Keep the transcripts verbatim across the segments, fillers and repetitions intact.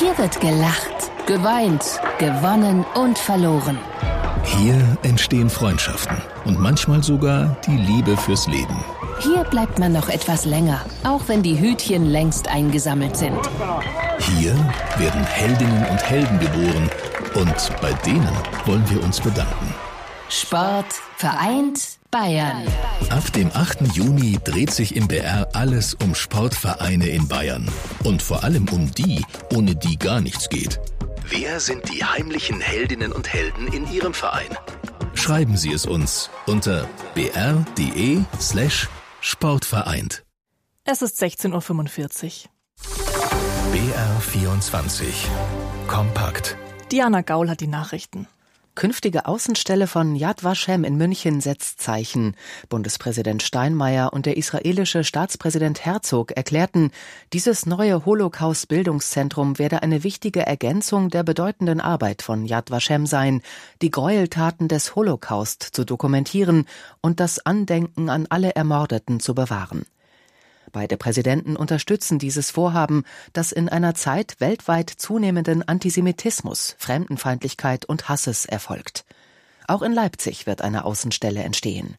Hier wird gelacht, geweint, gewonnen und verloren. Hier entstehen Freundschaften und manchmal sogar die Liebe fürs Leben. Hier bleibt man noch etwas länger, auch wenn die Hütchen längst eingesammelt sind. Hier werden Heldinnen und Helden geboren und bei denen wollen wir uns bedanken. Sport vereint Bayern. Ab dem achten Juni dreht sich im B R alles um Sportvereine in Bayern. Und vor allem um die, ohne die gar nichts geht. Wer sind die heimlichen Heldinnen und Helden in Ihrem Verein? Schreiben Sie es uns unter br.de slash sportvereint. Es ist sechzehn Uhr fünfundvierzig. B R vierundzwanzig. Kompakt. Diana Gaul hat die Nachrichten. Künftige Außenstelle von Yad Vashem in München setzt Zeichen. Bundespräsident Steinmeier und der israelische Staatspräsident Herzog erklärten, dieses neue Holocaust-Bildungszentrum werde eine wichtige Ergänzung der bedeutenden Arbeit von Yad Vashem sein, die Gräueltaten des Holocaust zu dokumentieren und das Andenken an alle Ermordeten zu bewahren. Beide Präsidenten unterstützen dieses Vorhaben, das in einer Zeit weltweit zunehmenden Antisemitismus, Fremdenfeindlichkeit und Hasses erfolgt. Auch in Leipzig wird eine Außenstelle entstehen.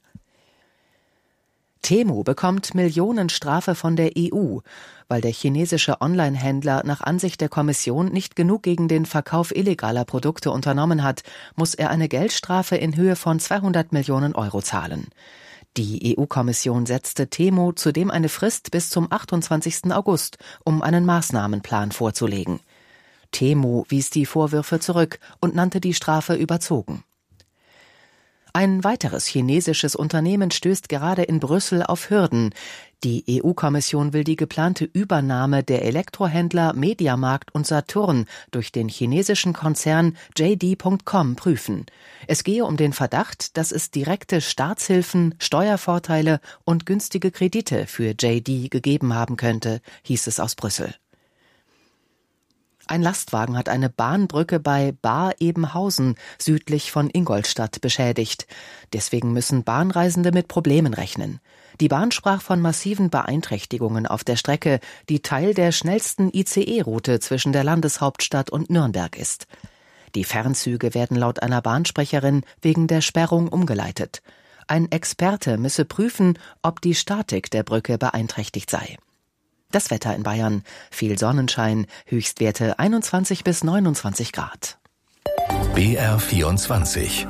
Temu bekommt Millionenstrafe von der E U, weil der chinesische Online-Händler nach Ansicht der Kommission nicht genug gegen den Verkauf illegaler Produkte unternommen hat, muss er eine Geldstrafe in Höhe von zweihundert Millionen Euro zahlen. Die E U-Kommission setzte Temu zudem eine Frist bis zum achtundzwanzigsten August, um einen Maßnahmenplan vorzulegen. Temu wies die Vorwürfe zurück und nannte die Strafe überzogen. Ein weiteres chinesisches Unternehmen stößt gerade in Brüssel auf Hürden. Die E U-Kommission will die geplante Übernahme der Elektrohändler Mediamarkt und Saturn durch den chinesischen Konzern J D Punkt com prüfen. Es gehe um den Verdacht, dass es direkte Staatshilfen, Steuervorteile und günstige Kredite für J D gegeben haben könnte, hieß es aus Brüssel. Ein Lastwagen hat eine Bahnbrücke bei Baar-Ebenhausen südlich von Ingolstadt beschädigt. Deswegen müssen Bahnreisende mit Problemen rechnen. Die Bahn sprach von massiven Beeinträchtigungen auf der Strecke, die Teil der schnellsten I C E-Route zwischen der Landeshauptstadt und Nürnberg ist. Die Fernzüge werden laut einer Bahnsprecherin wegen der Sperrung umgeleitet. Ein Experte müsse prüfen, ob die Statik der Brücke beeinträchtigt sei. Das Wetter in Bayern. Viel Sonnenschein, Höchstwerte einundzwanzig bis neunundzwanzig Grad. B R vierundzwanzig.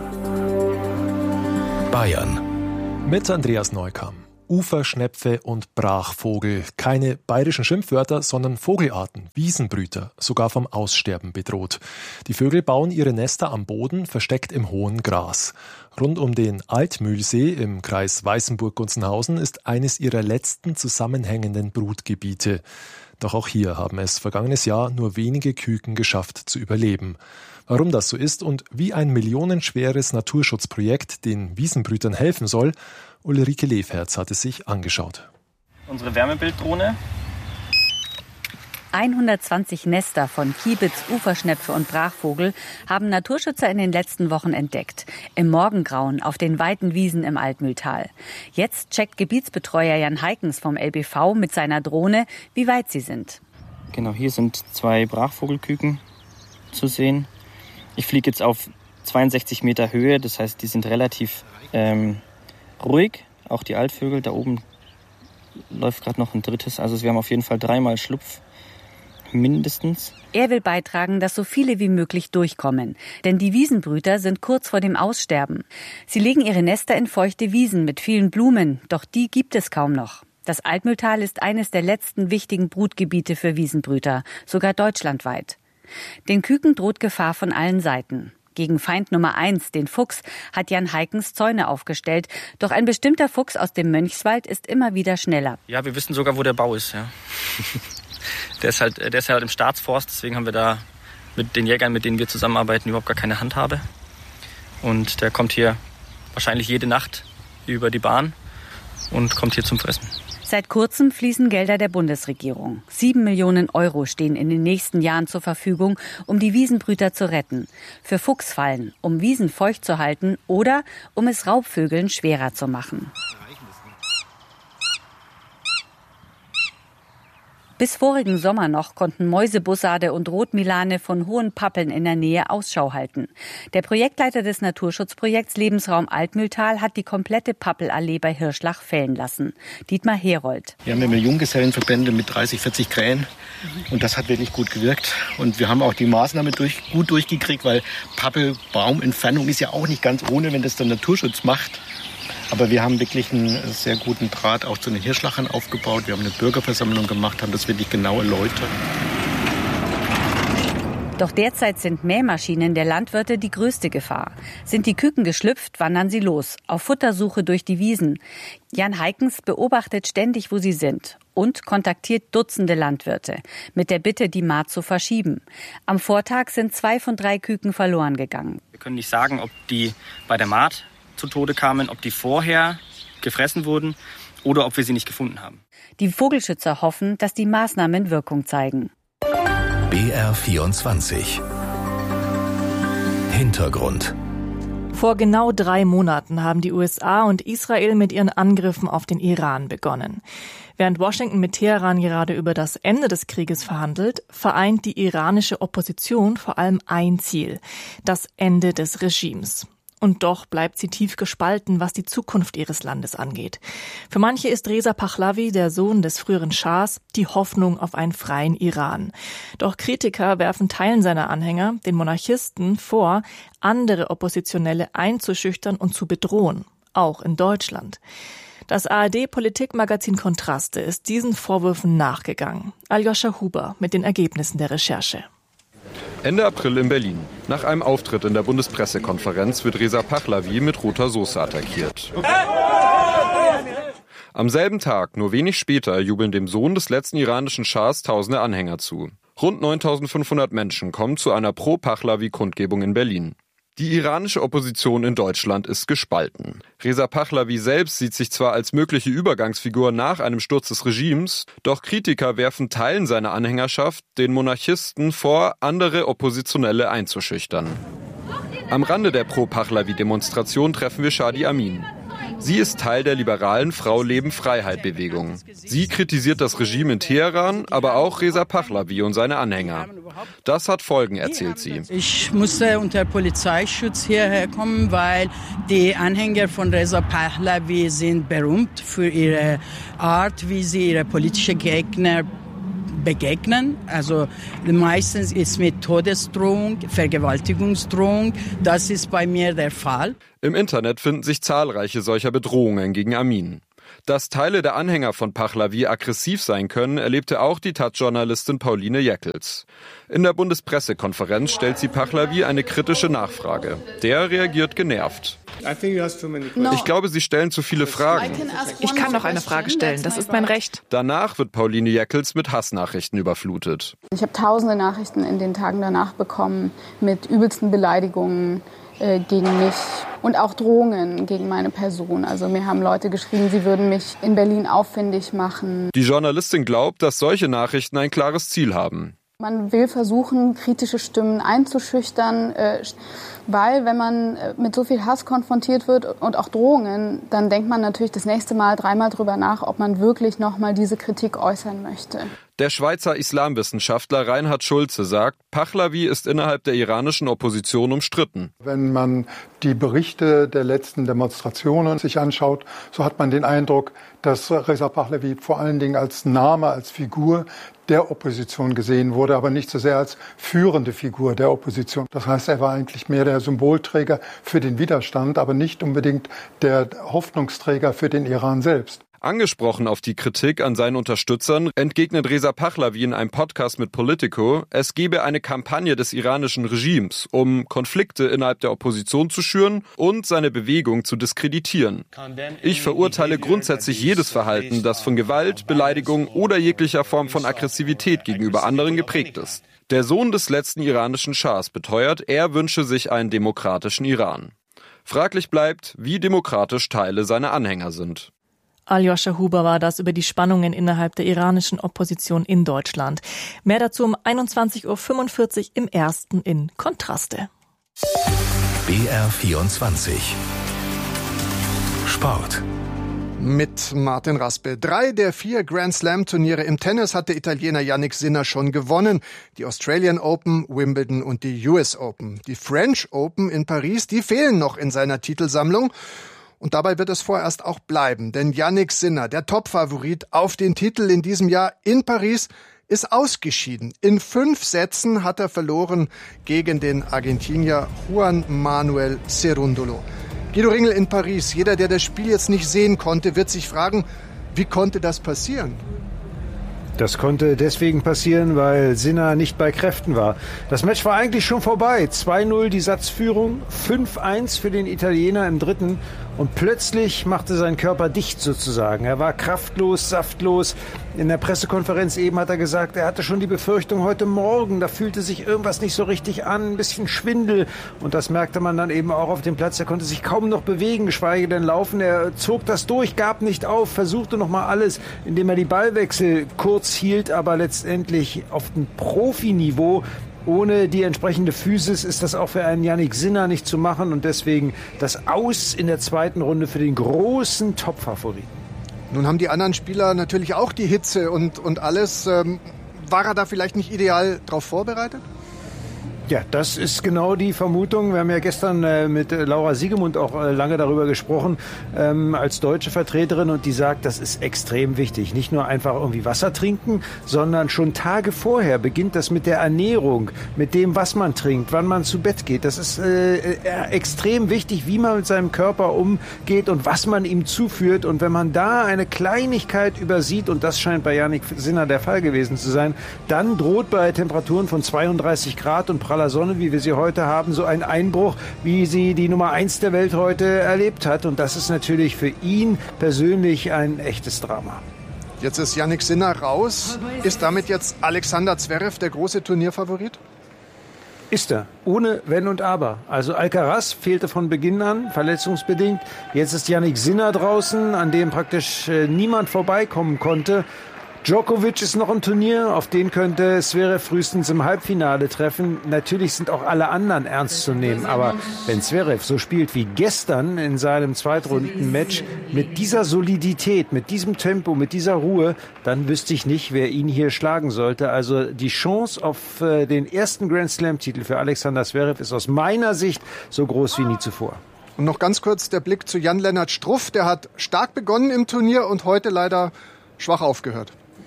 Bayern. Mit Andreas Neukamm. Uferschnepfe und Brachvogel. Keine bayerischen Schimpfwörter, sondern Vogelarten, Wiesenbrüter, sogar vom Aussterben bedroht. Die Vögel bauen ihre Nester am Boden, versteckt im hohen Gras. Rund um den Altmühlsee im Kreis Weißenburg-Gunzenhausen ist eines ihrer letzten zusammenhängenden Brutgebiete. Doch auch hier haben es vergangenes Jahr nur wenige Küken geschafft zu überleben. Warum das so ist und wie ein millionenschweres Naturschutzprojekt den Wiesenbrütern helfen soll, Ulrike Lefherz hat es sich angeschaut. Unsere Wärmebilddrohne. hundertzwanzig Nester von Kiebitz, Uferschnepfe und Brachvogel haben Naturschützer in den letzten Wochen entdeckt. Im Morgengrauen auf den weiten Wiesen im Altmühltal. Jetzt checkt Gebietsbetreuer Jan Heikens vom L B V mit seiner Drohne, wie weit sie sind. Genau, hier sind zwei Brachvogelküken zu sehen. Ich fliege jetzt auf zweiundsechzig Meter Höhe, das heißt, die sind relativ ähm, ruhig. Auch die Altvögel, da oben läuft gerade noch ein drittes. Also wir haben auf jeden Fall dreimal Schlupf, mindestens. Er will beitragen, dass so viele wie möglich durchkommen. Denn die Wiesenbrüter sind kurz vor dem Aussterben. Sie legen ihre Nester in feuchte Wiesen mit vielen Blumen, doch die gibt es kaum noch. Das Altmühltal ist eines der letzten wichtigen Brutgebiete für Wiesenbrüter, sogar deutschlandweit. Den Küken droht Gefahr von allen Seiten. Gegen Feind Nummer eins, den Fuchs, hat Jan Heikens Zäune aufgestellt. Doch ein bestimmter Fuchs aus dem Mönchswald ist immer wieder schneller. Ja, wir wissen sogar, wo der Bau ist. Ja. der, ist halt, der ist halt im Staatsforst, deswegen haben wir da mit den Jägern, mit denen wir zusammenarbeiten, überhaupt gar keine Handhabe. Und der kommt hier wahrscheinlich jede Nacht über die Bahn und kommt hier zum Fressen. Seit kurzem fließen Gelder der Bundesregierung. Sieben Millionen Euro stehen in den nächsten Jahren zur Verfügung, um die Wiesenbrüter zu retten. Für Fuchsfallen, um Wiesen feucht zu halten oder um es Raubvögeln schwerer zu machen. Bis vorigen Sommer noch konnten Mäusebussarde und Rotmilane von hohen Pappeln in der Nähe Ausschau halten. Der Projektleiter des Naturschutzprojekts Lebensraum Altmühltal hat die komplette Pappelallee bei Hirschlach fällen lassen. Dietmar Herold. Wir haben immer Junggesellenverbände mit dreißig, vierzig Krähen und das hat wirklich gut gewirkt. Und wir haben auch die Maßnahme durch, gut durchgekriegt, weil Pappelbaumentfernung ist ja auch nicht ganz ohne, wenn das der Naturschutz macht. Aber wir haben wirklich einen sehr guten Draht auch zu den Hirschlachern aufgebaut. Wir haben eine Bürgerversammlung gemacht, haben das wirklich genau erläutert. Doch derzeit sind Mähmaschinen der Landwirte die größte Gefahr. Sind die Küken geschlüpft, wandern sie los, auf Futtersuche durch die Wiesen. Jan Heikens beobachtet ständig, wo sie sind und kontaktiert Dutzende Landwirte mit der Bitte, die Mahd zu verschieben. Am Vortag sind zwei von drei Küken verloren gegangen. Wir können nicht sagen, ob die bei der Mahd zu Tode kamen, ob die vorher gefressen wurden oder ob wir sie nicht gefunden haben. Die Vogelschützer hoffen, dass die Maßnahmen Wirkung zeigen. B R vierundzwanzig Hintergrund. Vor genau drei Monaten haben die U S A und Israel mit ihren Angriffen auf den Iran begonnen. Während Washington mit Teheran gerade über das Ende des Krieges verhandelt, vereint die iranische Opposition vor allem ein Ziel: das Ende des Regimes. Und doch bleibt sie tief gespalten, was die Zukunft ihres Landes angeht. Für manche ist Reza Pahlavi, der Sohn des früheren Schahs, die Hoffnung auf einen freien Iran. Doch Kritiker werfen Teilen seiner Anhänger, den Monarchisten, vor, andere Oppositionelle einzuschüchtern und zu bedrohen, auch in Deutschland. Das A R D-Politikmagazin Kontraste ist diesen Vorwürfen nachgegangen. Aljoscha Huber mit den Ergebnissen der Recherche. Ende April in Berlin. Nach einem Auftritt in der Bundespressekonferenz wird Reza Pahlavi mit roter Soße attackiert. Am selben Tag, nur wenig später, jubeln dem Sohn des letzten iranischen Schahs tausende Anhänger zu. Rund neuntausendfünfhundert Menschen kommen zu einer Pro-Pahlavi-Kundgebung in Berlin. Die iranische Opposition in Deutschland ist gespalten. Reza Pahlavi selbst sieht sich zwar als mögliche Übergangsfigur nach einem Sturz des Regimes, doch Kritiker werfen Teilen seiner Anhängerschaft, den Monarchisten, vor, andere Oppositionelle einzuschüchtern. Am Rande der Pro-Pahlavi-Demonstration treffen wir Shadi Amin. Sie ist Teil der liberalen Frau-Leben-Freiheit-Bewegung. Sie kritisiert das Regime in Teheran, aber auch Reza Pahlavi und seine Anhänger. Das hat Folgen, erzählt sie. Ich musste unter Polizeischutz hierher kommen, weil die Anhänger von Reza Pahlavi sind berühmt für ihre Art, wie sie ihre politischen Gegner begegnen. Also meistens ist mit Todesdrohung, Vergewaltigungsdrohung. Das ist bei mir der Fall. Im Internet finden sich zahlreiche solcher Bedrohungen gegen Amin. Dass Teile der Anhänger von Pahlavi aggressiv sein können, erlebte auch die Taz-Journalistin Pauline Jäckels. In der Bundespressekonferenz stellt sie Pahlavi eine kritische Nachfrage. Der reagiert genervt. Ich glaube, Sie stellen zu viele Fragen. Ich kann noch eine Frage stellen, das ist mein Recht. Danach wird Pauline Jäckels mit Hassnachrichten überflutet. Ich habe tausende Nachrichten in den Tagen danach bekommen mit übelsten Beleidigungen äh, gegen mich und auch Drohungen gegen meine Person. Also mir haben Leute geschrieben, sie würden mich in Berlin auffindig machen. Die Journalistin glaubt, dass solche Nachrichten ein klares Ziel haben. Man will versuchen, kritische Stimmen einzuschüchtern, weil wenn man mit so viel Hass konfrontiert wird und auch Drohungen, dann denkt man natürlich das nächste Mal dreimal drüber nach, ob man wirklich nochmal diese Kritik äußern möchte. Der Schweizer Islamwissenschaftler Reinhard Schulze sagt, Pahlavi ist innerhalb der iranischen Opposition umstritten. Wenn man die Berichte der letzten Demonstrationen sich anschaut, so hat man den Eindruck, dass Reza Pahlavi vor allen Dingen als Name, als Figur der Opposition gesehen wurde, aber nicht so sehr als führende Figur der Opposition. Das heißt, er war eigentlich mehr der Symbolträger für den Widerstand, aber nicht unbedingt der Hoffnungsträger für den Iran selbst. Angesprochen auf die Kritik an seinen Unterstützern entgegnet Reza Pahlavi in einem Podcast mit Politico, es gebe eine Kampagne des iranischen Regimes, um Konflikte innerhalb der Opposition zu schüren und seine Bewegung zu diskreditieren. Ich verurteile grundsätzlich jedes Verhalten, das von Gewalt, Beleidigung oder jeglicher Form von Aggressivität gegenüber anderen geprägt ist. Der Sohn des letzten iranischen Schahs beteuert, er wünsche sich einen demokratischen Iran. Fraglich bleibt, wie demokratisch Teile seiner Anhänger sind. Aljoscha Huber war das über die Spannungen innerhalb der iranischen Opposition in Deutschland. Mehr dazu um einundzwanzig Uhr fünfundvierzig im Ersten in Kontraste. B R vierundzwanzig Sport. Mit Martin Raspe. Drei der vier Grand Slam Turniere im Tennis hat der Italiener Jannik Sinner schon gewonnen. Die Australian Open, Wimbledon und die U S Open. Die French Open in Paris, die fehlen noch in seiner Titelsammlung. Und dabei wird es vorerst auch bleiben. Denn Jannik Sinner, der Topfavorit auf den Titel in diesem Jahr in Paris, ist ausgeschieden. In fünf Sätzen hat er verloren gegen den Argentinier Juan Manuel Cerúndolo. Guido Ringel in Paris. Jeder, der das Spiel jetzt nicht sehen konnte, wird sich fragen, wie konnte das passieren? Das konnte deswegen passieren, weil Sinner nicht bei Kräften war. Das Match war eigentlich schon vorbei. zwei null die Satzführung, fünf eins für den Italiener im dritten. Und plötzlich machte sein Körper dicht sozusagen. Er war kraftlos, saftlos. In der Pressekonferenz eben hat er gesagt, er hatte schon die Befürchtung heute Morgen, da fühlte sich irgendwas nicht so richtig an, ein bisschen Schwindel. Und das merkte man dann eben auch auf dem Platz. Er konnte sich kaum noch bewegen, geschweige denn laufen. Er zog das durch, gab nicht auf, versuchte nochmal alles, indem er die Ballwechsel kurz hielt, aber letztendlich auf dem Profiniveau. Ohne die entsprechende Physis ist das auch für einen Jannik Sinner nicht zu machen und deswegen das Aus in der zweiten Runde für den großen Top-Favoriten. Nun haben die anderen Spieler natürlich auch die Hitze und, und alles. Ähm, war er da vielleicht nicht ideal drauf vorbereitet? Ja, das ist genau die Vermutung. Wir haben ja gestern äh, mit äh, Laura Siegemund auch äh, lange darüber gesprochen, ähm, als deutsche Vertreterin, und die sagt, das ist extrem wichtig. Nicht nur einfach irgendwie Wasser trinken, sondern schon Tage vorher beginnt das mit der Ernährung, mit dem, was man trinkt, wann man zu Bett geht. Das ist äh, äh, extrem wichtig, wie man mit seinem Körper umgeht und was man ihm zuführt. Und wenn man da eine Kleinigkeit übersieht, und das scheint bei Jannik Sinner der Fall gewesen zu sein, dann droht bei Temperaturen von zweiunddreißig Grad und praller Sonne, wie wir sie heute haben, so ein Einbruch, wie sie die Nummer eins der Welt heute erlebt hat. Und das ist natürlich für ihn persönlich ein echtes Drama. Jetzt ist Jannik Sinner raus. Ist damit jetzt Alexander Zverev der große Turnierfavorit? Ist er. Ohne Wenn und Aber. Also Alcaraz fehlte von Beginn an, verletzungsbedingt. Jetzt ist Jannik Sinner draußen, an dem praktisch äh, niemand vorbeikommen konnte. Djokovic ist noch im Turnier, auf den könnte Zverev frühestens im Halbfinale treffen. Natürlich sind auch alle anderen ernst zu nehmen, aber wenn Zverev so spielt wie gestern in seinem Zweitrunden-Match, mit dieser Solidität, mit diesem Tempo, mit dieser Ruhe, dann wüsste ich nicht, wer ihn hier schlagen sollte. Also die Chance auf äh, den ersten Grand Slam-Titel für Alexander Zverev ist aus meiner Sicht so groß wie nie zuvor. Und noch ganz kurz der Blick zu Jan-Lennart Struff. Der hat stark begonnen im Turnier und heute leider schwach aufgehört.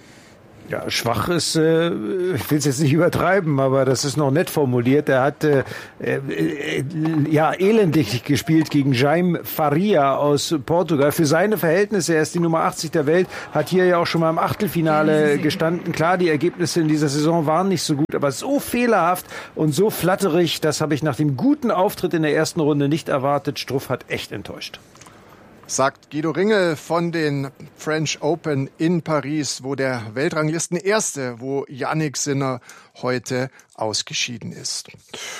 Ja, schwach ist, äh, ich will es jetzt nicht übertreiben, aber das ist noch nett formuliert. Er hat äh, äh, ja elendig gespielt gegen Jaime Faria aus Portugal. Für seine Verhältnisse, er ist die Nummer achtzig der Welt, hat hier ja auch schon mal im Achtelfinale gestanden. Klar, die Ergebnisse in dieser Saison waren nicht so gut, aber so fehlerhaft und so flatterig, das habe ich nach dem guten Auftritt in der ersten Runde nicht erwartet. Struff hat echt enttäuscht. Sagt Guido Ringel von den French Open in Paris, wo der Weltranglisten-Erste, wo Jannik Sinner heute ausgeschieden ist.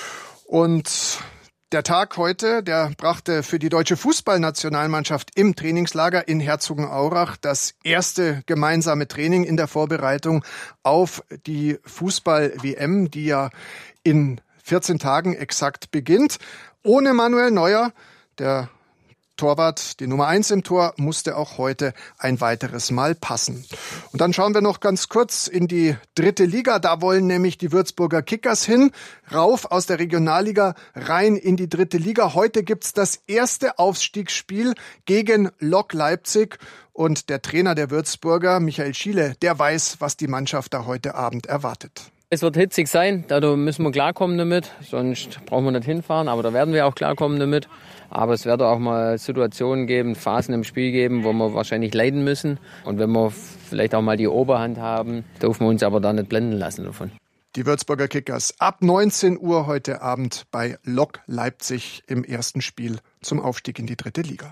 Und der Tag heute, der brachte für die deutsche Fußballnationalmannschaft im Trainingslager in Herzogenaurach das erste gemeinsame Training in der Vorbereitung auf die Fußball-W M, die ja in vierzehn Tagen exakt beginnt. Ohne Manuel Neuer, der Torwart, die Nummer eins im Tor, musste auch heute ein weiteres Mal passen. Und dann schauen wir noch ganz kurz in die dritte Liga. Da wollen nämlich die Würzburger Kickers hin, rauf aus der Regionalliga rein in die dritte Liga. Heute gibt's das erste Aufstiegsspiel gegen Lok Leipzig. Und der Trainer der Würzburger, Michael Schiele, der weiß, was die Mannschaft da heute Abend erwartet. Es wird hitzig sein, da müssen wir klarkommen damit, sonst brauchen wir nicht hinfahren, aber da werden wir auch klarkommen damit. Aber es wird auch mal Situationen geben, Phasen im Spiel geben, wo wir wahrscheinlich leiden müssen. Und wenn wir vielleicht auch mal die Oberhand haben, dürfen wir uns aber da nicht blenden lassen davon. Die Würzburger Kickers ab neunzehn Uhr heute Abend bei Lok Leipzig im ersten Spiel zum Aufstieg in die dritte Liga.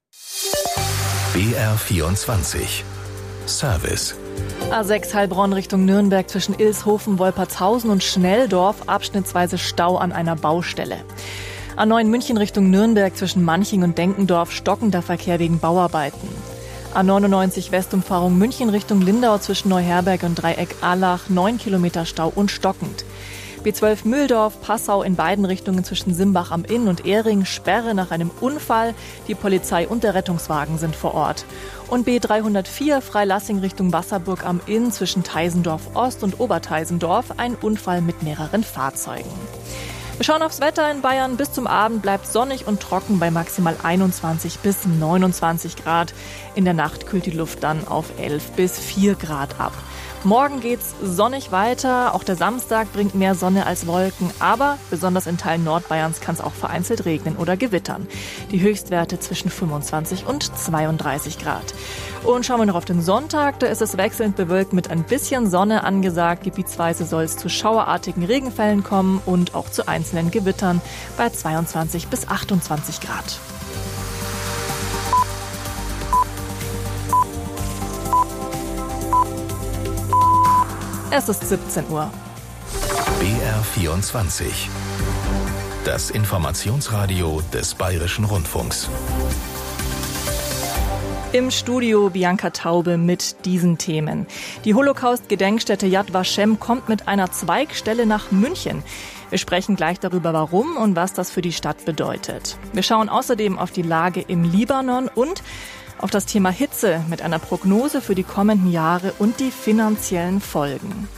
B R vierundzwanzig Service. A sechs Heilbronn Richtung Nürnberg zwischen Ilshofen, Wolpertshausen und Schnelldorf, abschnittsweise Stau an einer Baustelle. A neun München Richtung Nürnberg zwischen Manching und Denkendorf, stockender Verkehr wegen Bauarbeiten. A neunundneunzig Westumfahrung München Richtung Lindau zwischen Neuherberg und Dreieck Allach, neun Kilometer Stau und stockend. B zwölf Mühldorf, Passau in beiden Richtungen zwischen Simbach am Inn und Ehring, Sperre nach einem Unfall. Die Polizei und der Rettungswagen sind vor Ort. Und B dreihundertvier Freilassing Richtung Wasserburg am Inn zwischen Teisendorf Ost und Oberteisendorf. Ein Unfall mit mehreren Fahrzeugen. Wir schauen aufs Wetter in Bayern. Bis zum Abend bleibt sonnig und trocken bei maximal einundzwanzig bis neunundzwanzig Grad. In der Nacht kühlt die Luft dann auf elf bis vier Grad ab. Morgen geht's sonnig weiter. Auch der Samstag bringt mehr Sonne als Wolken. Aber besonders in Teilen Nordbayerns kann es auch vereinzelt regnen oder gewittern. Die Höchstwerte zwischen fünfundzwanzig und zweiunddreißig Grad. Und schauen wir noch auf den Sonntag. Da ist es wechselnd bewölkt mit ein bisschen Sonne angesagt. Gebietsweise soll es zu schauerartigen Regenfällen kommen und auch zu einzelnen Gewittern bei zweiundzwanzig bis achtundzwanzig Grad. Es ist siebzehn Uhr. B R vierundzwanzig. Das Informationsradio des Bayerischen Rundfunks. Im Studio Bianca Taube mit diesen Themen. Die Holocaust-Gedenkstätte Yad Vashem kommt mit einer Zweigstelle nach München. Wir sprechen gleich darüber, warum und was das für die Stadt bedeutet. Wir schauen außerdem auf die Lage im Libanon und auf das Thema Hitze mit einer Prognose für die kommenden Jahre und die finanziellen Folgen.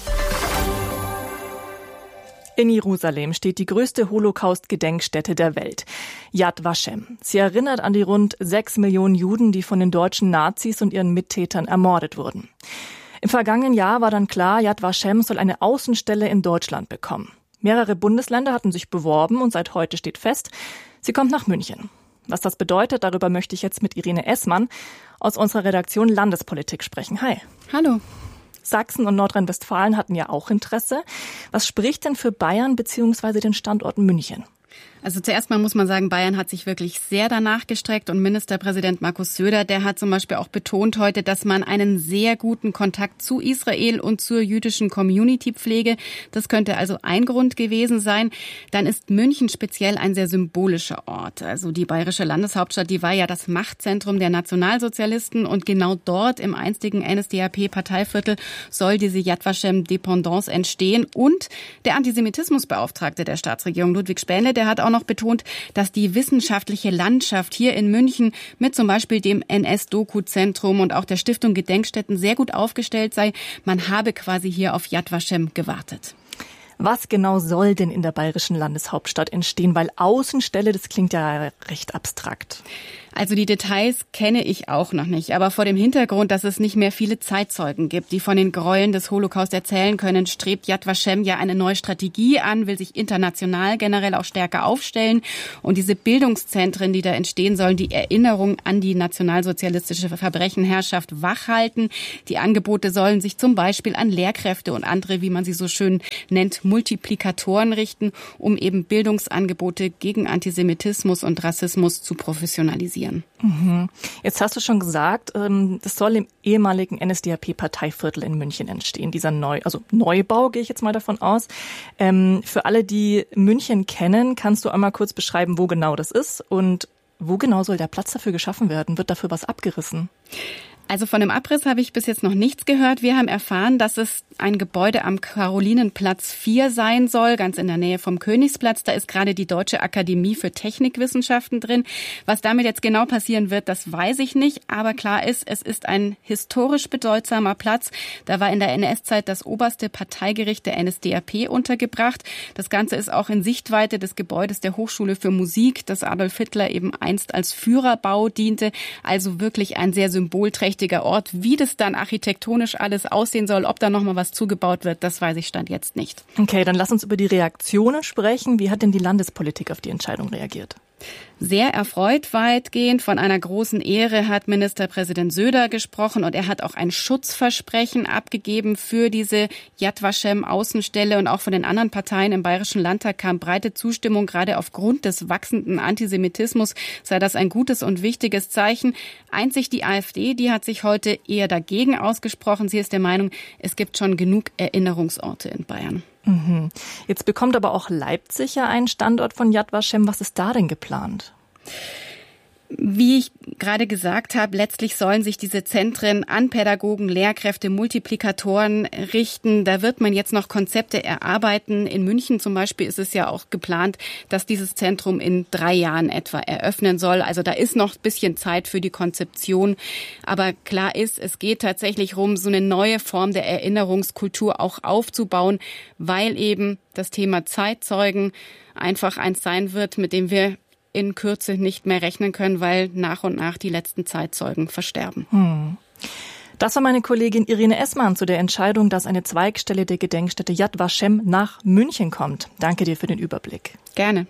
In Jerusalem steht die größte Holocaust-Gedenkstätte der Welt, Yad Vashem. Sie erinnert an die rund sechs Millionen Juden, die von den deutschen Nazis und ihren Mittätern ermordet wurden. Im vergangenen Jahr war dann klar, Yad Vashem soll eine Außenstelle in Deutschland bekommen. Mehrere Bundesländer hatten sich beworben und seit heute steht fest, sie kommt nach München. Was das bedeutet, darüber möchte ich jetzt mit Irene Essmann aus unserer Redaktion Landespolitik sprechen. Hi. Hallo. Sachsen und Nordrhein-Westfalen hatten ja auch Interesse. Was spricht denn für Bayern bzw. den Standort München? Also zuerst mal muss man sagen, Bayern hat sich wirklich sehr danach gestreckt und Ministerpräsident Markus Söder, der hat zum Beispiel auch betont heute, dass man einen sehr guten Kontakt zu Israel und zur jüdischen Community pflege. Das könnte also ein Grund gewesen sein. Dann ist München speziell ein sehr symbolischer Ort. Also die bayerische Landeshauptstadt, die war ja das Machtzentrum der Nationalsozialisten und genau dort im einstigen N S D A P-Parteiviertel soll diese Yad Vashem-Dependance entstehen. Und der Antisemitismusbeauftragte der Staatsregierung, Ludwig Spähnle, der hat auch noch betont, dass die wissenschaftliche Landschaft hier in München mit zum Beispiel dem N S-Doku-Zentrum und auch der Stiftung Gedenkstätten sehr gut aufgestellt sei. Man habe quasi hier auf Yad Vashem gewartet. Was genau soll denn in der bayerischen Landeshauptstadt entstehen? Weil Außenstelle, das klingt ja recht abstrakt. Also die Details kenne ich auch noch nicht. Aber vor dem Hintergrund, dass es nicht mehr viele Zeitzeugen gibt, die von den Gräueln des Holocaust erzählen können, strebt Yad Vashem ja eine neue Strategie an, will sich international generell auch stärker aufstellen. Und diese Bildungszentren, die da entstehen sollen, die Erinnerung an die nationalsozialistische Verbrechenherrschaft wachhalten. Die Angebote sollen sich zum Beispiel an Lehrkräfte und andere, wie man sie so schön nennt, Multiplikatoren richten, um eben Bildungsangebote gegen Antisemitismus und Rassismus zu professionalisieren. Mhm. Jetzt hast du schon gesagt, das soll im ehemaligen N S D A P-Parteiviertel in München entstehen, dieser Neu, also Neubau, gehe ich jetzt mal davon aus. Ähm, für alle, die München kennen, kannst du einmal kurz beschreiben, wo genau das ist und wo genau soll der Platz dafür geschaffen werden? Wird dafür was abgerissen? Also von dem Abriss habe ich bis jetzt noch nichts gehört. Wir haben erfahren, dass es ein Gebäude am Karolinenplatz vier sein soll, ganz in der Nähe vom Königsplatz. Da ist gerade die Deutsche Akademie für Technikwissenschaften drin. Was damit jetzt genau passieren wird, das weiß ich nicht. Aber klar ist, es ist ein historisch bedeutsamer Platz. Da war in der N S-Zeit das oberste Parteigericht der N S D A P untergebracht. Das Ganze ist auch in Sichtweite des Gebäudes der Hochschule für Musik, das Adolf Hitler eben einst als Führerbau diente. Also wirklich ein sehr symbolträchtiger Ort. Wie das dann architektonisch alles aussehen soll, ob da nochmal was zugebaut wird, das weiß ich Stand jetzt nicht. Okay, dann lass uns über die Reaktionen sprechen. Wie hat denn die Landespolitik auf die Entscheidung reagiert? Sehr erfreut weitgehend. Von einer großen Ehre hat Ministerpräsident Söder gesprochen und er hat auch ein Schutzversprechen abgegeben für diese Yad Vashem Außenstelle und auch von den anderen Parteien im Bayerischen Landtag kam breite Zustimmung. Gerade aufgrund des wachsenden Antisemitismus sei das ein gutes und wichtiges Zeichen. Einzig die AfD, die hat sich heute eher dagegen ausgesprochen. Sie ist der Meinung, es gibt schon genug Erinnerungsorte in Bayern. Mhm. Jetzt bekommt aber auch Leipzig ja einen Standort von Yad Vashem. Was ist da denn geplant? Wie ich gerade gesagt habe, letztlich sollen sich diese Zentren an Pädagogen, Lehrkräfte, Multiplikatoren richten. Da wird man jetzt noch Konzepte erarbeiten. In München zum Beispiel ist es ja auch geplant, dass dieses Zentrum in drei Jahren etwa eröffnen soll. Also da ist noch ein bisschen Zeit für die Konzeption. Aber klar ist, es geht tatsächlich darum, so eine neue Form der Erinnerungskultur auch aufzubauen, weil eben das Thema Zeitzeugen einfach eins sein wird, mit dem wir in Kürze nicht mehr rechnen können, weil nach und nach die letzten Zeitzeugen versterben. Hm. Das war meine Kollegin Irene Essmann zu der Entscheidung, dass eine Zweigstelle der Gedenkstätte Yad Vashem nach München kommt. Danke dir für den Überblick. Gerne.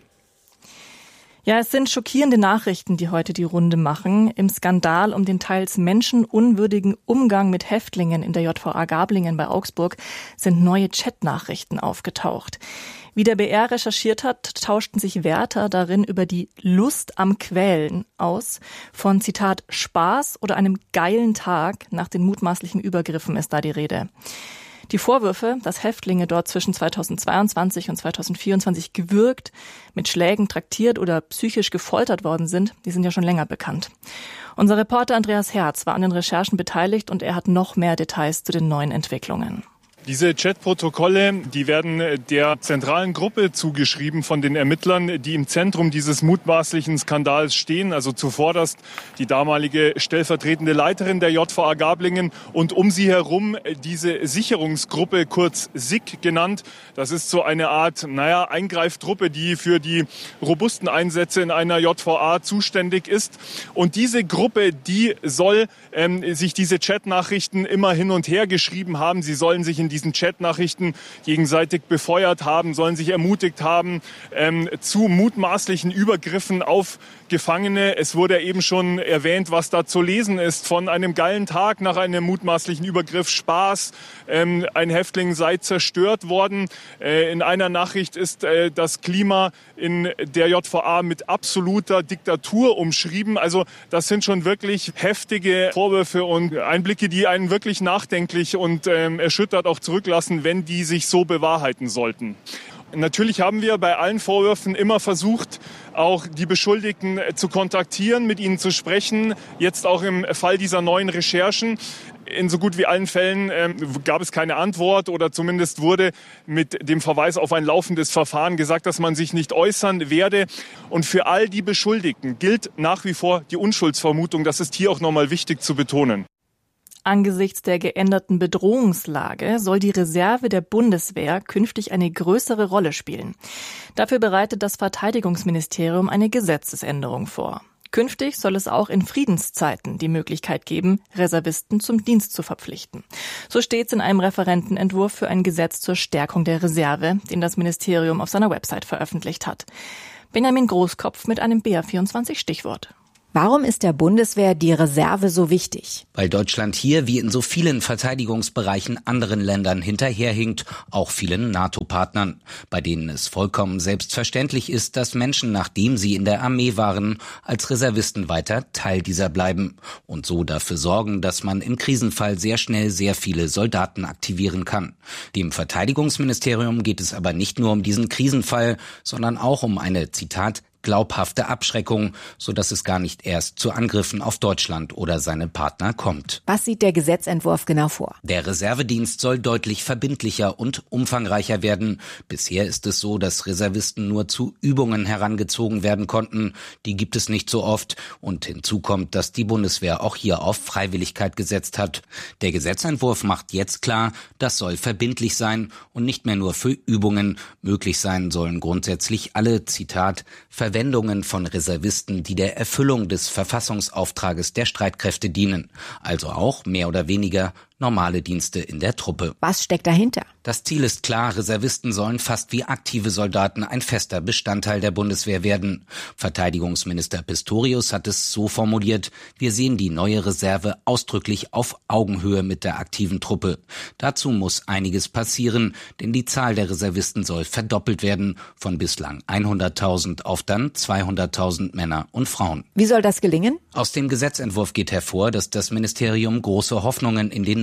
Ja, es sind schockierende Nachrichten, die heute die Runde machen. Im Skandal um den teils menschenunwürdigen Umgang mit Häftlingen in der J V A Gablingen bei Augsburg sind neue Chatnachrichten aufgetaucht. Wie der B R recherchiert hat, tauschten sich Wärter darin über die Lust am Quälen aus. Von, Zitat, Spaß oder einem geilen Tag nach den mutmaßlichen Übergriffen ist da die Rede. Die Vorwürfe, dass Häftlinge dort zwischen zweitausendzweiundzwanzig und zweitausendvierundzwanzig gewürgt, mit Schlägen traktiert oder psychisch gefoltert worden sind, die sind ja schon länger bekannt. Unser Reporter Andreas Herz war an den Recherchen beteiligt und er hat noch mehr Details zu den neuen Entwicklungen. Diese Chatprotokolle, die werden der zentralen Gruppe zugeschrieben von den Ermittlern, die im Zentrum dieses mutmaßlichen Skandals stehen. Also zuvorderst die damalige stellvertretende Leiterin der J V A Gablingen und um sie herum diese Sicherungsgruppe, kurz S I G genannt. Das ist so eine Art, naja, Eingreiftruppe, die für die robusten Einsätze in einer J V A zuständig ist. Und diese Gruppe, die soll ähm, sich diese Chatnachrichten immer hin und her geschrieben haben. Sie sollen sich in diesen Chatnachrichten gegenseitig befeuert haben, sollen sich ermutigt haben ähm, zu mutmaßlichen Übergriffen auf Gefangene. Es wurde eben schon erwähnt, was da zu lesen ist von einem geilen Tag nach einem mutmaßlichen Übergriff, Spaß, ähm, ein Häftling sei zerstört worden. Äh, in einer Nachricht ist äh, das Klima in der J V A mit absoluter Diktatur umschrieben. Also das sind schon wirklich heftige Vorwürfe und Einblicke, die einen wirklich nachdenklich und ähm, erschüttert auch zurücklassen, wenn die sich so bewahrheiten sollten. Natürlich haben wir bei allen Vorwürfen immer versucht, auch die Beschuldigten zu kontaktieren, mit ihnen zu sprechen. Jetzt auch im Fall dieser neuen Recherchen. In so gut wie allen Fällen äh, gab es keine Antwort oder zumindest wurde mit dem Verweis auf ein laufendes Verfahren gesagt, dass man sich nicht äußern werde. Und für all die Beschuldigten gilt nach wie vor die Unschuldsvermutung. Das ist hier auch nochmal wichtig zu betonen. Angesichts der geänderten Bedrohungslage soll die Reserve der Bundeswehr künftig eine größere Rolle spielen. Dafür bereitet das Verteidigungsministerium eine Gesetzesänderung vor. Künftig soll es auch in Friedenszeiten die Möglichkeit geben, Reservisten zum Dienst zu verpflichten. So steht es in einem Referentenentwurf für ein Gesetz zur Stärkung der Reserve, den das Ministerium auf seiner Website veröffentlicht hat. Benjamin Großkopf mit einem B R vierundzwanzig Stichwort. Warum ist der Bundeswehr die Reserve so wichtig? Weil Deutschland hier wie in so vielen Verteidigungsbereichen anderen Ländern hinterherhinkt, auch vielen NATO-Partnern, bei denen es vollkommen selbstverständlich ist, dass Menschen, nachdem sie in der Armee waren, als Reservisten weiter Teil dieser bleiben und so dafür sorgen, dass man im Krisenfall sehr schnell sehr viele Soldaten aktivieren kann. Dem Verteidigungsministerium geht es aber nicht nur um diesen Krisenfall, sondern auch um eine, Zitat, glaubhafte Abschreckung, so dass es gar nicht erst zu Angriffen auf Deutschland oder seine Partner kommt. Was sieht der Gesetzentwurf genau vor? Der Reservedienst soll deutlich verbindlicher und umfangreicher werden. Bisher ist es so, dass Reservisten nur zu Übungen herangezogen werden konnten. Die gibt es nicht so oft. Und hinzu kommt, dass die Bundeswehr auch hier auf Freiwilligkeit gesetzt hat. Der Gesetzentwurf macht jetzt klar, das soll verbindlich sein und nicht mehr nur für Übungen. Möglich sein sollen grundsätzlich alle, Zitat, Verwendungen von Reservisten, die der Erfüllung des Verfassungsauftrages der Streitkräfte dienen. Also auch mehr oder weniger normale Dienste in der Truppe. Was steckt dahinter? Das Ziel ist klar, Reservisten sollen fast wie aktive Soldaten ein fester Bestandteil der Bundeswehr werden. Verteidigungsminister Pistorius hat es so formuliert: Wir sehen die neue Reserve ausdrücklich auf Augenhöhe mit der aktiven Truppe. Dazu muss einiges passieren, denn die Zahl der Reservisten soll verdoppelt werden, von bislang hunderttausend auf dann zweihunderttausend Männer und Frauen. Wie soll das gelingen? Aus dem Gesetzentwurf geht hervor, dass das Ministerium große Hoffnungen in den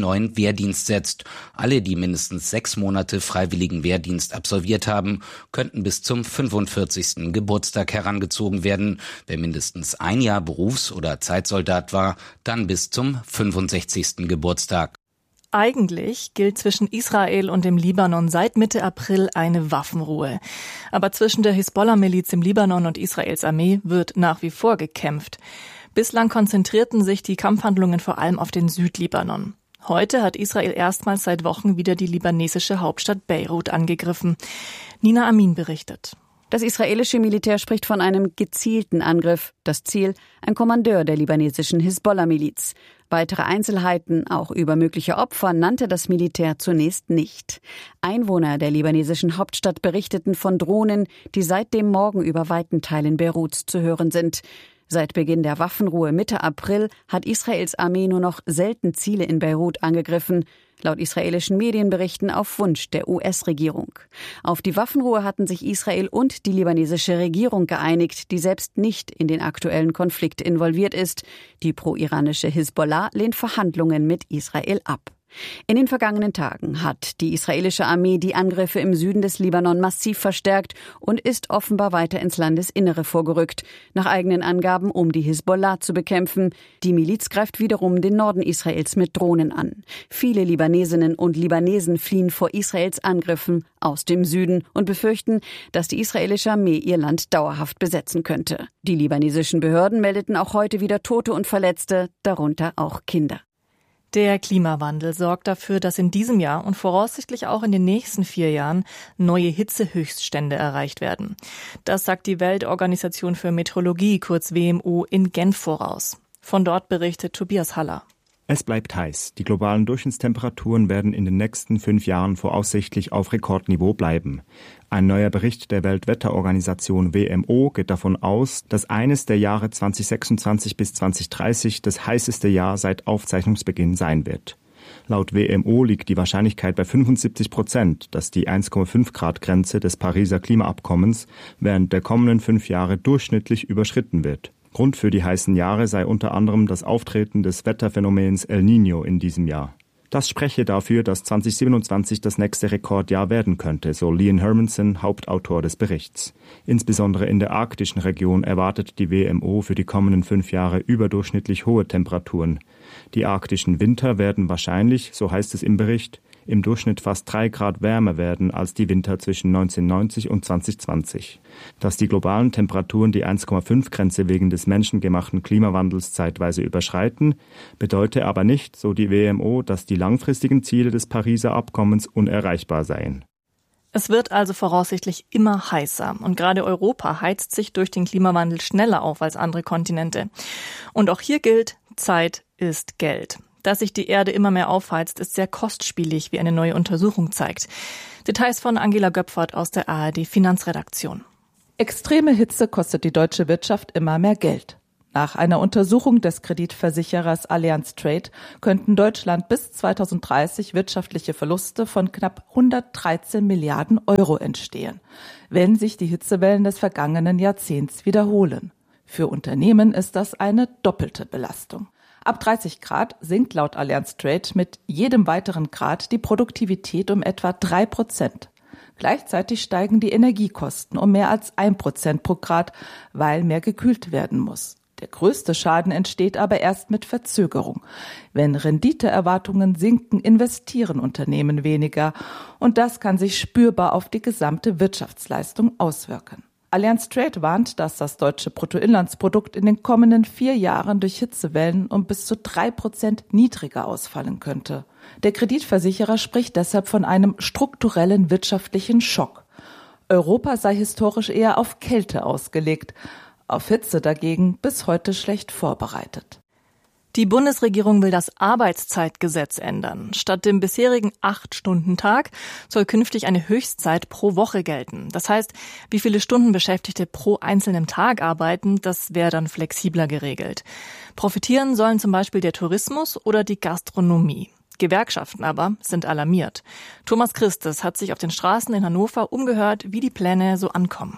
neuen Wehrdienst setzt. Alle, die mindestens sechs Monate freiwilligen Wehrdienst absolviert haben, könnten bis zum fünfundvierzigsten Geburtstag herangezogen werden. Wer mindestens ein Jahr Berufs- oder Zeitsoldat war, dann bis zum fünfundsechzigsten Geburtstag. Eigentlich gilt zwischen Israel und dem Libanon seit Mitte April eine Waffenruhe. Aber zwischen der Hisbollah-Miliz im Libanon und Israels Armee wird nach wie vor gekämpft. Bislang konzentrierten sich die Kampfhandlungen vor allem auf den Südlibanon. Heute hat Israel erstmals seit Wochen wieder die libanesische Hauptstadt Beirut angegriffen. Nina Amin berichtet. Das israelische Militär spricht von einem gezielten Angriff. Das Ziel, ein Kommandeur der libanesischen Hisbollah-Miliz. Weitere Einzelheiten, auch über mögliche Opfer, nannte das Militär zunächst nicht. Einwohner der libanesischen Hauptstadt berichteten von Drohnen, die seit dem Morgen über weiten Teilen Beiruts zu hören sind. Seit Beginn der Waffenruhe Mitte April hat Israels Armee nur noch selten Ziele in Beirut angegriffen. Laut israelischen Medienberichten auf Wunsch der U S-Regierung. Auf die Waffenruhe hatten sich Israel und die libanesische Regierung geeinigt, die selbst nicht in den aktuellen Konflikt involviert ist. Die pro-iranische Hisbollah lehnt Verhandlungen mit Israel ab. In den vergangenen Tagen hat die israelische Armee die Angriffe im Süden des Libanon massiv verstärkt und ist offenbar weiter ins Landesinnere vorgerückt, nach eigenen Angaben, um die Hisbollah zu bekämpfen. Die Miliz greift wiederum den Norden Israels mit Drohnen an. Viele Libanesinnen und Libanesen fliehen vor Israels Angriffen aus dem Süden und befürchten, dass die israelische Armee ihr Land dauerhaft besetzen könnte. Die libanesischen Behörden meldeten auch heute wieder Tote und Verletzte, darunter auch Kinder. Der Klimawandel sorgt dafür, dass in diesem Jahr und voraussichtlich auch in den nächsten vier Jahren neue Hitzehöchststände erreicht werden. Das sagt die Weltorganisation für Meteorologie, kurz W M O, in Genf voraus. Von dort berichtet Tobias Haller. Es bleibt heiß. Die globalen Durchschnittstemperaturen werden in den nächsten fünf Jahren voraussichtlich auf Rekordniveau bleiben. Ein neuer Bericht der Weltwetterorganisation W M O geht davon aus, dass eines der Jahre zweitausendsechsundzwanzig bis zweitausenddreißig das heißeste Jahr seit Aufzeichnungsbeginn sein wird. Laut W M O liegt die Wahrscheinlichkeit bei fünfundsiebzig Prozent, dass die eins Komma fünf Grad Grenze des Pariser Klimaabkommens während der kommenden fünf Jahre durchschnittlich überschritten wird. Grund für die heißen Jahre sei unter anderem das Auftreten des Wetterphänomens El Niño in diesem Jahr. Das spreche dafür, dass zweitausendsiebenundzwanzig das nächste Rekordjahr werden könnte, so Leon Hermanson, Hauptautor des Berichts. Insbesondere in der arktischen Region erwartet die W M O für die kommenden fünf Jahre überdurchschnittlich hohe Temperaturen. Die arktischen Winter werden wahrscheinlich, so heißt es im Bericht, im Durchschnitt fast drei Grad wärmer werden als die Winter zwischen neunzehnhundertneunzig und zweitausendzwanzig. Dass die globalen Temperaturen die eins Komma fünf Grenze wegen des menschengemachten Klimawandels zeitweise überschreiten, bedeutet aber nicht, so die W M O, dass die langfristigen Ziele des Pariser Abkommens unerreichbar seien. Es wird also voraussichtlich immer heißer. Und gerade Europa heizt sich durch den Klimawandel schneller auf als andere Kontinente. Und auch hier gilt, Zeit ist Geld. Dass sich die Erde immer mehr aufheizt, ist sehr kostspielig, wie eine neue Untersuchung zeigt. Details von Angela Göpfert aus der A R D Finanzredaktion. Extreme Hitze kostet die deutsche Wirtschaft immer mehr Geld. Nach einer Untersuchung des Kreditversicherers Allianz Trade könnten Deutschland bis zweitausenddreißig wirtschaftliche Verluste von knapp hundertdreizehn Milliarden Euro entstehen, wenn sich die Hitzewellen des vergangenen Jahrzehnts wiederholen. Für Unternehmen ist das eine doppelte Belastung. Ab dreißig Grad sinkt laut Allianz Trade mit jedem weiteren Grad die Produktivität um etwa drei Prozent. Gleichzeitig steigen die Energiekosten um mehr als ein Prozent pro Grad, weil mehr gekühlt werden muss. Der größte Schaden entsteht aber erst mit Verzögerung. Wenn Renditeerwartungen sinken, investieren Unternehmen weniger. Und das kann sich spürbar auf die gesamte Wirtschaftsleistung auswirken. Allianz Trade warnt, dass das deutsche Bruttoinlandsprodukt in den kommenden vier Jahren durch Hitzewellen um bis zu drei Prozent niedriger ausfallen könnte. Der Kreditversicherer spricht deshalb von einem strukturellen wirtschaftlichen Schock. Europa sei historisch eher auf Kälte ausgelegt, auf Hitze dagegen bis heute schlecht vorbereitet. Die Bundesregierung will das Arbeitszeitgesetz ändern. Statt dem bisherigen acht-Stunden-Tag soll künftig eine Höchstzeit pro Woche gelten. Das heißt, wie viele Stunden Beschäftigte pro einzelnen Tag arbeiten, das wäre dann flexibler geregelt. Profitieren sollen zum Beispiel der Tourismus oder die Gastronomie. Gewerkschaften aber sind alarmiert. Thomas Christes hat sich auf den Straßen in Hannover umgehört, wie die Pläne so ankommen.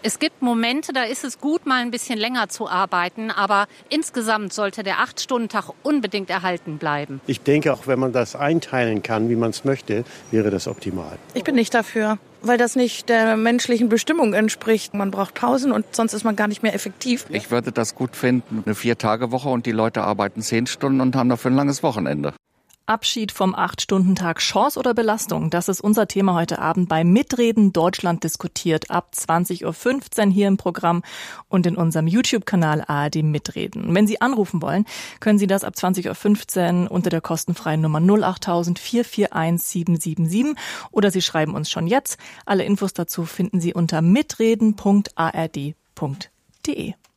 Es gibt Momente, da ist es gut, mal ein bisschen länger zu arbeiten, aber insgesamt sollte der acht-Stunden-Tag unbedingt erhalten bleiben. Ich denke, auch wenn man das einteilen kann, wie man es möchte, wäre das optimal. Ich bin nicht dafür, weil das nicht der menschlichen Bestimmung entspricht. Man braucht Pausen und sonst ist man gar nicht mehr effektiv. Ich würde das gut finden, eine Vier-Tage-Woche und die Leute arbeiten zehn Stunden und haben dafür ein langes Wochenende. Abschied vom acht-Stunden-Tag, Chance oder Belastung? Das ist unser Thema heute Abend bei Mitreden Deutschland diskutiert ab zwanzig Uhr fünfzehn hier im Programm und in unserem YouTube-Kanal A R D Mitreden. Wenn Sie anrufen wollen, können Sie das ab zwanzig Uhr fünfzehn unter der kostenfreien Nummer null acht null null vier vier eins sieben sieben sieben oder Sie schreiben uns schon jetzt. Alle Infos dazu finden Sie unter mitreden punkt a r d punkt d e.